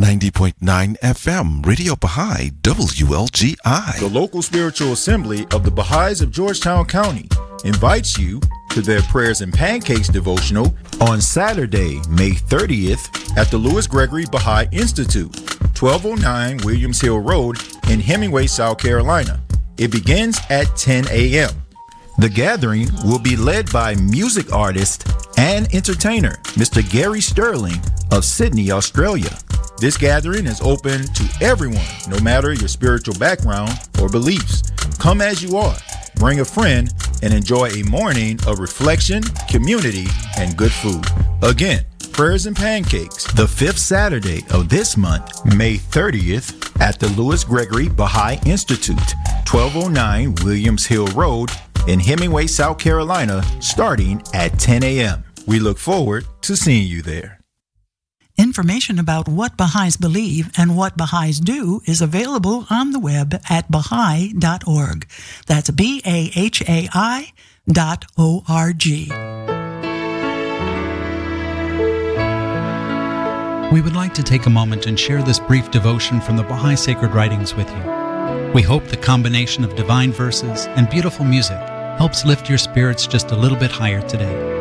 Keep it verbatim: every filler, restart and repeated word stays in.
ninety point nine F M, Radio Baha'i, W L G I. The local spiritual assembly of the Baha'is of Georgetown County invites you to their Prayers and Pancakes devotional on Saturday, May thirtieth at the Lewis Gregory Baha'i Institute, twelve oh nine Williams Hill Road in Hemingway, South Carolina. It begins at ten a.m. The gathering will be led by music artist and entertainer Mister Gary Sterling of Sydney, Australia. This gathering is open to everyone, no matter your spiritual background or beliefs. Come as you are, bring a friend, and enjoy a morning of reflection, community, and good food. Again, Prayers and Pancakes, the fifth Saturday of this month, May thirtieth, at the Lewis Gregory Baha'i Institute, twelve oh nine Williams Hill Road in Hemingway, South Carolina, starting at ten a.m. We look forward to seeing you there. Information about what Baha'is believe and what Baha'is do is available on the web at Baha'i dot org. That's B A H A I dot O R G. We would like to take a moment and share this brief devotion from the Baha'i Sacred Writings with you. We hope the combination of divine verses and beautiful music helps lift your spirits just a little bit higher today.